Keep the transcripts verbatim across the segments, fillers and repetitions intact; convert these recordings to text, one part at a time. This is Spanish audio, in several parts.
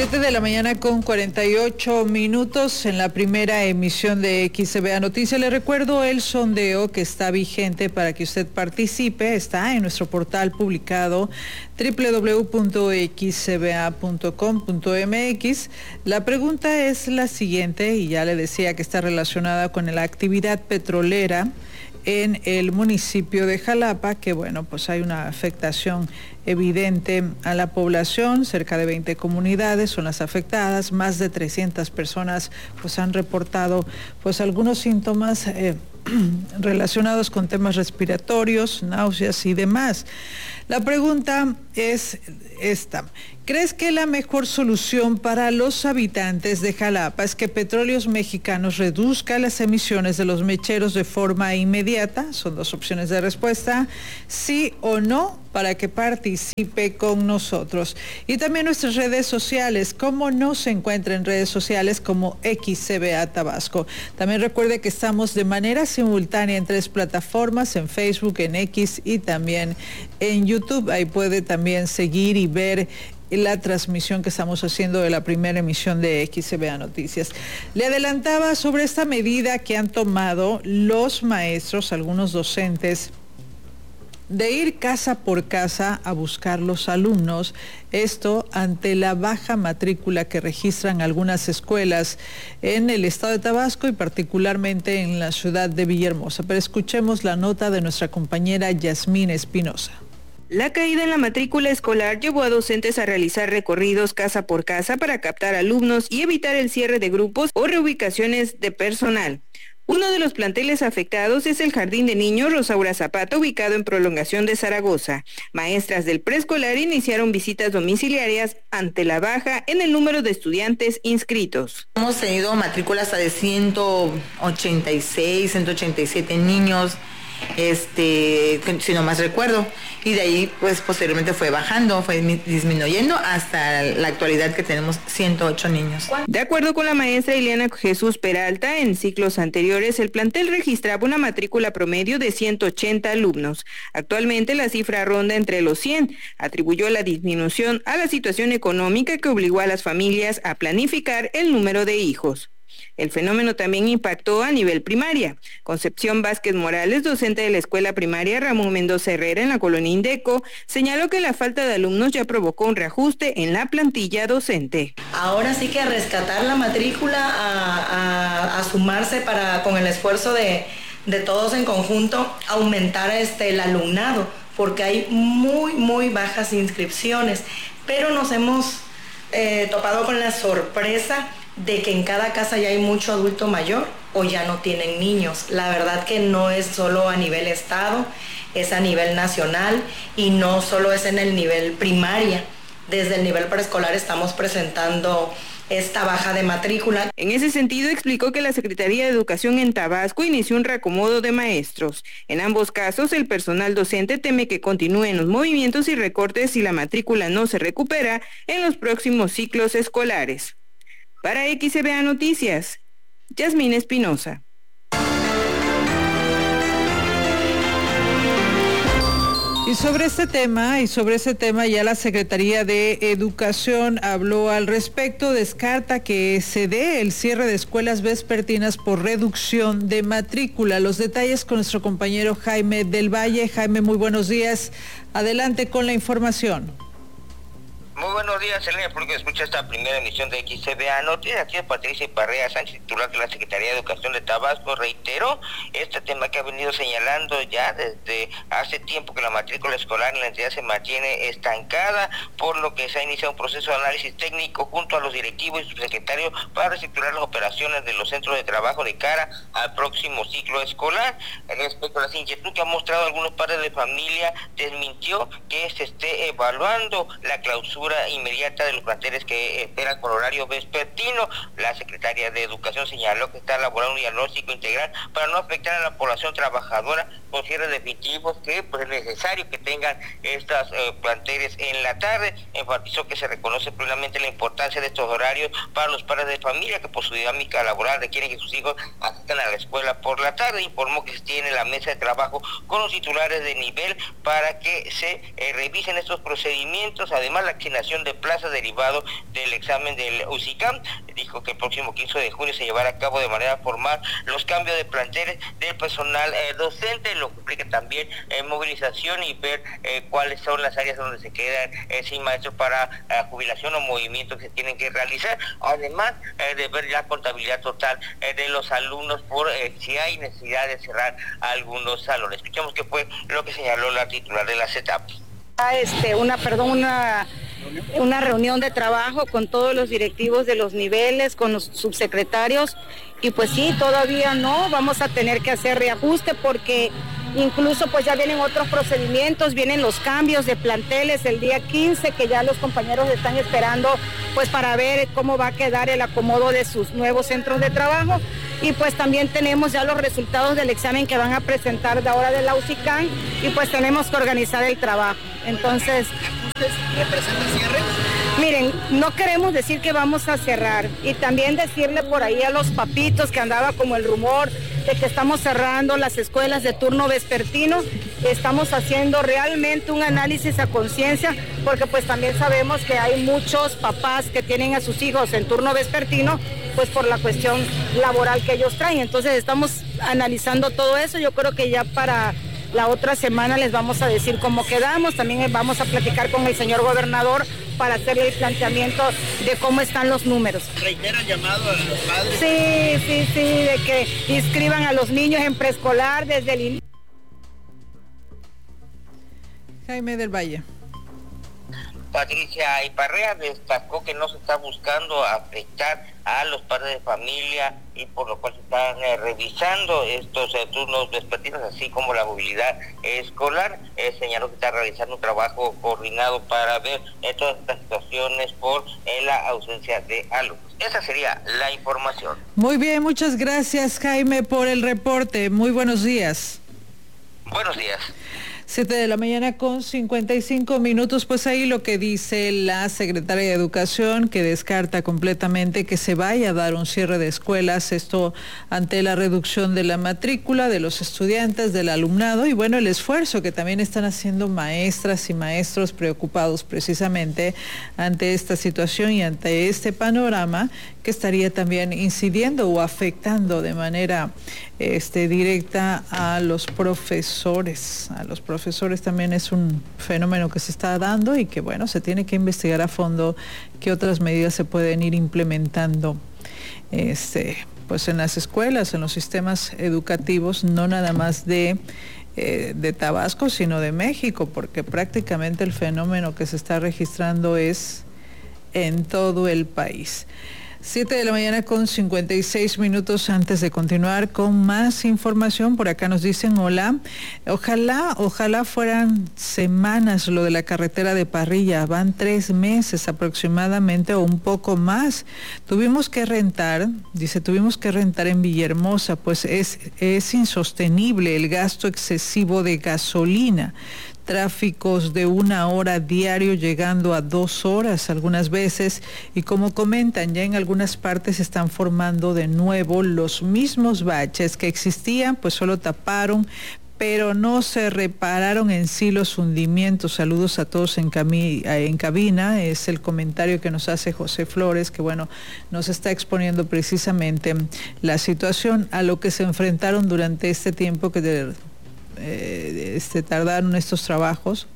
Siete de la mañana con cuarenta y ocho minutos en la primera emisión de X C B A Noticias. Le recuerdo el sondeo que está vigente para que usted participe. Está en nuestro portal publicado doble u doble u doble u punto x c b a punto com punto m x. La pregunta es la siguiente, y ya le decía que está relacionada con la actividad petrolera en el municipio de Jalapa, que bueno, pues hay una afectación evidente a la población. Cerca de veinte comunidades son las afectadas, más de trescientas personas pues han reportado pues algunos síntomas eh, relacionados con temas respiratorios, náuseas y demás. La pregunta es esta: ¿crees que la mejor solución para los habitantes de Jalapa es que Petróleos Mexicanos reduzca las emisiones de los mecheros de forma inmediata? Son dos opciones de respuesta, sí o no, para que participe con nosotros. Y también nuestras redes sociales, cómo no se encuentra en redes sociales como X C B A Tabasco. También recuerde que estamos de manera simultánea en tres plataformas, en Facebook, en X y también en YouTube. Ahí puede también seguir y ver la transmisión que estamos haciendo de la primera emisión de X C B A Noticias. Le adelantaba sobre esta medida que han tomado los maestros, algunos docentes, de ir casa por casa a buscar los alumnos, esto ante la baja matrícula que registran algunas escuelas en el estado de Tabasco y particularmente en la ciudad de Villahermosa. Pero escuchemos la nota de nuestra compañera Yasmín Espinosa. La caída en la matrícula escolar llevó a docentes a realizar recorridos casa por casa para captar alumnos y evitar el cierre de grupos o reubicaciones de personal. Uno de los planteles afectados es el Jardín de Niños Rosaura Zapata, ubicado en Prolongación de Zaragoza. Maestras del preescolar iniciaron visitas domiciliarias ante la baja en el número de estudiantes inscritos. Hemos tenido matrículas hasta de ciento ochenta y seis, ciento ochenta y siete niños, este, si no más recuerdo, y de ahí pues posteriormente fue bajando, fue disminuyendo hasta la actualidad que tenemos ciento ocho niños. De acuerdo con la maestra Ileana Jesús Peralta, en ciclos anteriores el plantel registraba una matrícula promedio de ciento ochenta alumnos. Actualmente la cifra ronda entre los cien. Atribuyó la disminución a la situación económica que obligó a las familias a planificar el número de hijos. El fenómeno también impactó a nivel primaria. Concepción Vázquez Morales, docente de la escuela primaria Ramón Mendoza Herrera en la colonia Indeco, señaló que la falta de alumnos ya provocó un reajuste en la plantilla docente. Ahora sí que a rescatar la matrícula, a, a, a sumarse para con el esfuerzo de, de todos en conjunto, aumentar este, el alumnado, porque hay muy, muy bajas inscripciones, pero nos hemos eh, topado con la sorpresa de que en cada casa ya hay mucho adulto mayor o ya no tienen niños. La verdad que no es solo a nivel estado, es a nivel nacional y no solo es en el nivel primaria. Desde el nivel preescolar estamos presentando esta baja de matrícula. En ese sentido, explicó que la Secretaría de Educación en Tabasco inició un reacomodo de maestros. En ambos casos, el personal docente teme que continúen los movimientos y recortes si la matrícula no se recupera en los próximos ciclos escolares. Para X C B A Noticias, Yasmín Espinosa. Y sobre este tema, y sobre este tema ya la Secretaría de Educación habló al respecto, descarta que se dé el cierre de escuelas vespertinas por reducción de matrícula. Los detalles con nuestro compañero Jaime del Valle. Jaime, muy buenos días. Adelante con la información. Muy buenos días, Elena, porque escucha esta primera emisión de X C B A Noticias. Aquí es Patricia Parrea Sánchez, titular de la Secretaría de Educación de Tabasco. Reitero este tema que ha venido señalando ya desde hace tiempo, que la matrícula escolar en la entidad se mantiene estancada, por lo que se ha iniciado un proceso de análisis técnico junto a los directivos y subsecretarios para reestructurar las operaciones de los centros de trabajo de cara al próximo ciclo escolar. Respecto a la inquietud que han mostrado algunos padres de familia, desmintió que se esté evaluando la clausura inmediata de los planteles que esperan con horario vespertino. La secretaria de Educación señaló que está elaborando un diagnóstico integral para no afectar a la población trabajadora con cierres definitivos, que pues, es necesario que tengan estos eh, planteles en la tarde. Enfatizó que se reconoce plenamente la importancia de estos horarios para los padres de familia que por su dinámica laboral requieren que sus hijos asistan a la escuela por la tarde. Informó que se tiene la mesa de trabajo con los titulares de nivel para que se eh, revisen estos procedimientos. Además, la asignación ocupación de plaza derivado del examen del U C I C A M. Dijo que el próximo quince de junio se llevará a cabo de manera formal los cambios de planteles del personal eh, docente, lo que implica también eh, movilización y ver eh, cuáles son las áreas donde se quedan eh, sin maestros para eh, jubilación o movimientos que se tienen que realizar, además eh, de ver la contabilidad total eh, de los alumnos por eh, si hay necesidad de cerrar algunos salones. Escuchamos qué fue lo que señaló la titular de la CETAP. Este, una, perdón, una, una reunión de trabajo con todos los directivos de los niveles, con los subsecretarios, y pues sí, todavía no, vamos a tener que hacer reajuste porque incluso pues ya vienen otros procedimientos, vienen los cambios de planteles el día quince, que ya los compañeros están esperando pues para ver cómo va a quedar el acomodo de sus nuevos centros de trabajo, y pues también tenemos ya los resultados del examen que van a presentar de ahora de la U C I C A M, y pues tenemos que organizar el trabajo. Entonces, ¿representa cierre? Miren, no queremos decir que vamos a cerrar, y también decirle por ahí a los papitos que andaba como el rumor de que estamos cerrando las escuelas de turno vespertino. Estamos haciendo realmente un análisis a conciencia, porque pues también sabemos que hay muchos papás que tienen a sus hijos en turno vespertino, pues por la cuestión laboral que ellos traen. Entonces estamos analizando todo eso. Yo creo que ya para la otra semana les vamos a decir cómo quedamos. También vamos a platicar con el señor gobernador para hacerle el planteamiento de cómo están los números. ¿Reitera el llamado a los padres? Sí, sí, sí, de que inscriban a los niños en preescolar desde el inicio. Jaime del Valle. Patricia Iparrea destacó que no se está buscando afectar a los padres de familia y por lo cual se están eh, revisando estos eh, turnos vespertinos, así como la movilidad eh, escolar. Eh, señaló que está realizando un trabajo coordinado para ver eh, todas estas situaciones por eh, la ausencia de alumnos. Esa sería la información. Muy bien, muchas gracias, Jaime, por el reporte. Muy buenos días. Buenos días. Siete de la mañana con cincuenta y cinco minutos, pues ahí lo que dice la secretaria de Educación, que descarta completamente que se vaya a dar un cierre de escuelas, esto ante la reducción de la matrícula de los estudiantes, del alumnado, y bueno, el esfuerzo que también están haciendo maestras y maestros preocupados precisamente ante esta situación y ante este panorama que estaría también incidiendo o afectando de manera este, directa a los profesores. A los profesores también es un fenómeno que se está dando y que, bueno, se tiene que investigar a fondo qué otras medidas se pueden ir implementando este, pues en las escuelas, en los sistemas educativos, no nada más de eh, de Tabasco, sino de México, porque prácticamente el fenómeno que se está registrando es en todo el país. Siete de la mañana con cincuenta y seis minutos. Antes de continuar con más información, por acá nos dicen hola, ojalá, ojalá fueran semanas lo de la carretera de Parrilla, van tres meses aproximadamente o un poco más. Tuvimos que rentar, dice, tuvimos que rentar en Villahermosa, pues es, es insostenible el gasto excesivo de gasolina. Tráficos de una hora diario llegando a dos horas algunas veces, y como comentan, ya en algunas partes se están formando de nuevo los mismos baches que existían, pues solo taparon, pero no se repararon en sí los hundimientos. Saludos a todos en, cami en cabina, es el comentario que nos hace José Flores, que bueno, nos está exponiendo precisamente la situación a lo que se enfrentaron durante este tiempo que de, Eh, este, tardaron estos trabajos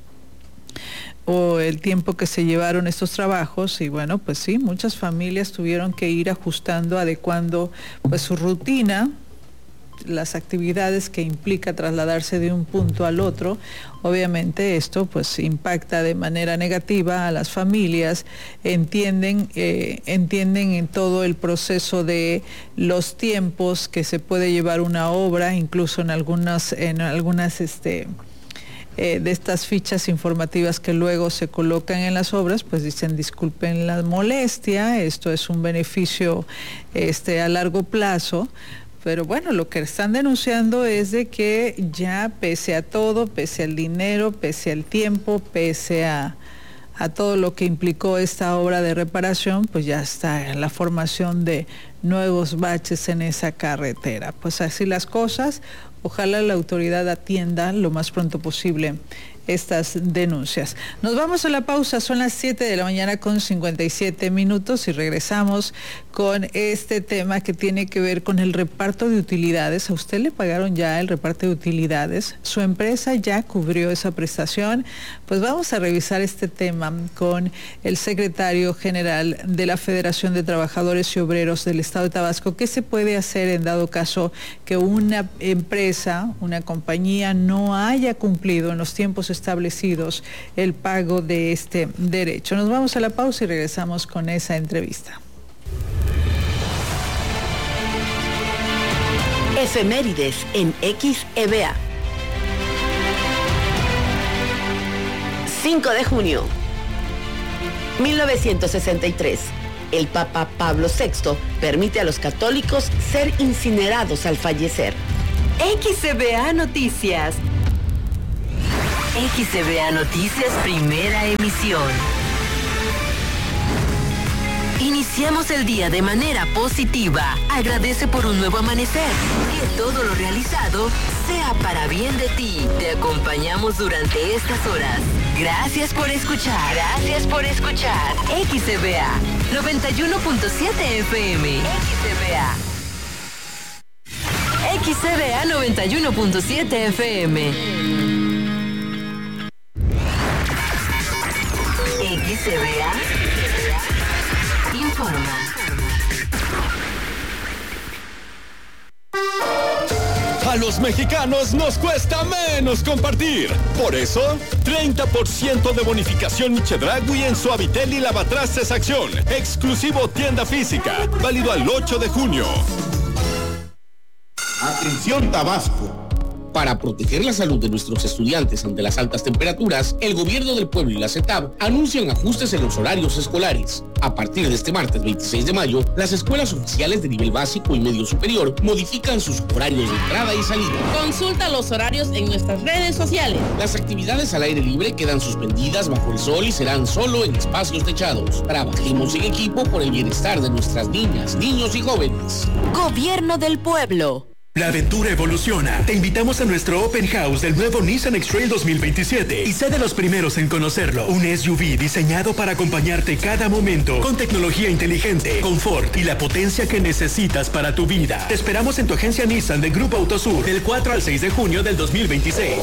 o el tiempo que se llevaron estos trabajos, y bueno, pues sí, muchas familias tuvieron que ir ajustando, adecuando pues su rutina, las actividades que implica trasladarse de un punto al otro. Obviamente esto pues impacta de manera negativa a las familias, entienden, eh, entienden en todo el proceso de los tiempos que se puede llevar una obra, incluso en algunas, en algunas este, eh, de estas fichas informativas que luego se colocan en las obras, pues dicen disculpen la molestia, esto es un beneficio este, a largo plazo. Pero bueno, lo que están denunciando es de que ya pese a todo, pese al dinero, pese al tiempo, pese a, a todo lo que implicó esta obra de reparación, pues ya está en la formación de nuevos baches en esa carretera. Pues así las cosas, ojalá la autoridad atienda lo más pronto posible estas denuncias. Nos vamos a la pausa, son las siete de la mañana con cincuenta y siete minutos y regresamos con este tema que tiene que ver con el reparto de utilidades. ¿A usted le pagaron ya el reparto de utilidades? ¿Su empresa ya cubrió esa prestación? Pues vamos a revisar este tema con el secretario general de la Federación de Trabajadores y Obreros del Estado de Tabasco. ¿Qué se puede hacer en dado caso que una empresa, una compañía no haya cumplido en los tiempos establecidos el pago de este derecho? Nos vamos a la pausa y regresamos con esa entrevista. Efemérides en X E V A. cinco de junio, mil novecientos sesenta y tres. El Papa Pablo sexto permite a los católicos ser incinerados al fallecer. X E V A Noticias. X E V A Noticias, primera emisión. Iniciamos el día de manera positiva. Agradece por un nuevo amanecer. Que todo lo realizado sea para bien de ti. Te acompañamos durante estas horas. Gracias por escuchar. Gracias por escuchar. X E V A noventa y uno punto siete F M. X E V A. X E V A noventa y uno punto siete F M. X E V A informa. A los mexicanos nos cuesta menos compartir. Por eso, treinta por ciento de bonificación Chedraui en Suavitel y Lavatrastes Acción. Exclusivo tienda física. Válido al ocho de junio. Atención Tabasco. Para proteger la salud de nuestros estudiantes ante las altas temperaturas, el Gobierno del Pueblo y la CETAB anuncian ajustes en los horarios escolares. A partir de este martes veintiséis de mayo, las escuelas oficiales de nivel básico y medio superior modifican sus horarios de entrada y salida. Consulta los horarios en nuestras redes sociales. Las actividades al aire libre quedan suspendidas bajo el sol y serán solo en espacios techados. Trabajemos en equipo por el bienestar de nuestras niñas, niños y jóvenes. Gobierno del Pueblo. La aventura evoluciona. Te invitamos a nuestro Open House del nuevo Nissan X-Trail dos mil veintisiete y sé de los primeros en conocerlo. Un S U V diseñado para acompañarte cada momento con tecnología inteligente, confort y la potencia que necesitas para tu vida. Te esperamos en tu agencia Nissan de Grupo Autosur del cuatro al seis de junio del dos mil veintiséis.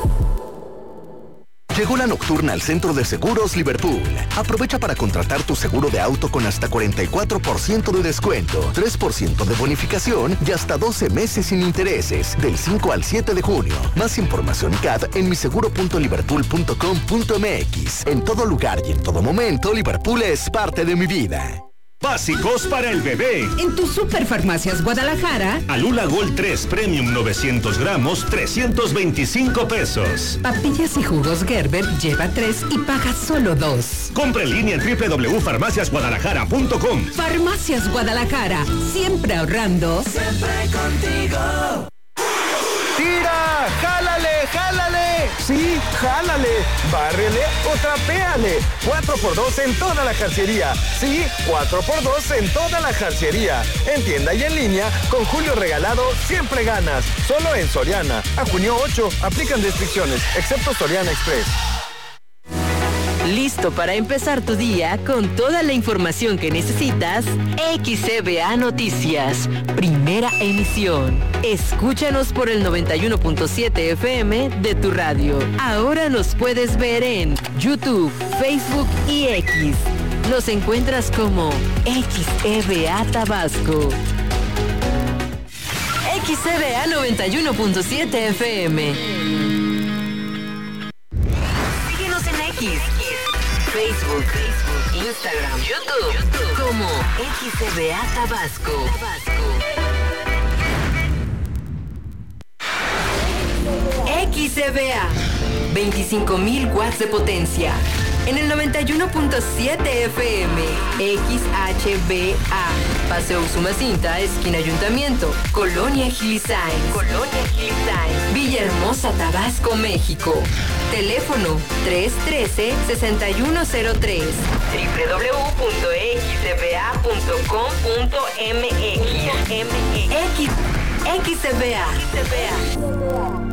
Llegó la nocturna al Centro de Seguros Liverpool. Aprovecha para contratar tu seguro de auto con hasta cuarenta y cuatro por ciento de descuento, tres por ciento de bonificación y hasta doce meses sin intereses, del cinco al siete de junio. Más información y C A D en miseguro punto liverpool punto com punto m x. En todo lugar y en todo momento, Liverpool es parte de mi vida. Básicos para el bebé. En tu Superfarmacias Guadalajara. Alula Gold tres Premium novecientos gramos, trescientos veinticinco pesos. Papillas y jugos Gerber, lleva tres y paga solo dos. Compra en línea en doble u doble u doble u punto farmacias guadalajara punto com. Farmacias Guadalajara, siempre ahorrando. Siempre contigo. ¡Tira! ¡Jálale! ¡Jálale! Sí, jálale, bárrele o trapéale. cuatro por dos en toda la jarciería. Sí, cuatro por dos en toda la jarciería. En tienda y en línea, con Julio Regalado, siempre ganas. Solo en Soriana. A junio ocho, aplican restricciones, excepto Soriana Express. Listo para empezar tu día con toda la información que necesitas. X E V A Noticias, primera emisión. Escúchanos por el noventa y uno punto siete F M de tu radio. Ahora nos puedes ver en YouTube, Facebook y X. Nos encuentras como X E V A Tabasco. X E V A noventa y uno punto siete F M. Síguenos en X. Facebook, Facebook, Instagram, YouTube, YouTube, como X E V A Tabasco. X E V A, veinticinco mil watts de potencia. En el noventa y uno punto siete F M, X H B A, Paseo Usumacinta, esquina Ayuntamiento, Colonia Gilisain, Colonia Gilisain, Villahermosa, Tabasco, México. Teléfono tres uno tres, seis uno cero tres, doble u doble u doble u punto x e v a punto com punto m x. X E V A.